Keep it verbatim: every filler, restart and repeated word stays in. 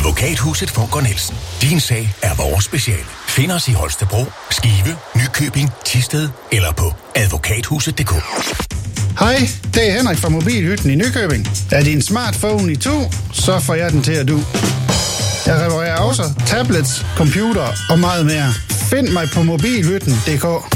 Advokathuset Fugger Nielsen. Din sag er vores speciale. Find os i Holstebro, Skive, Nykøbing, Thisted eller på advokathuset punktum d k. Hej, det er Henrik fra Mobilhytten i Nykøbing. Er din smartphone i to, så får jeg den til at du. Jeg reparerer også tablets, computer og meget mere. Find mig på mobilhytten punktum d k.